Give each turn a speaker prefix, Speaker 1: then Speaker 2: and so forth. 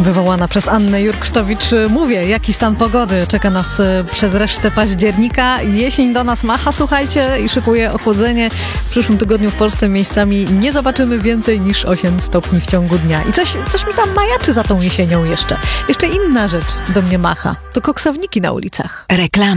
Speaker 1: Wywołana przez Annę Jurksztowicz. Mówię, jaki stan pogody czeka nas przez resztę października. Jesień do nas macha, słuchajcie, i szykuje ochłodzenie. W przyszłym tygodniu w Polsce miejscami nie zobaczymy więcej niż 8 stopni w ciągu dnia. I coś mi tam majaczy za tą jesienią jeszcze. Jeszcze inna rzecz do mnie macha. To koksowniki na ulicach.
Speaker 2: Reklama.